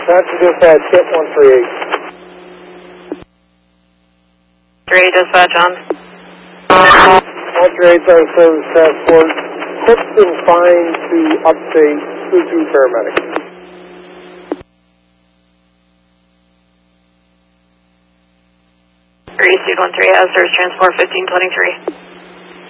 Roger, dispatch, hit 138. 3 dispatch on. 138 service transport. Clips confined to upstate Q2 paramedic. 3 Speed 13 has service transport 1523.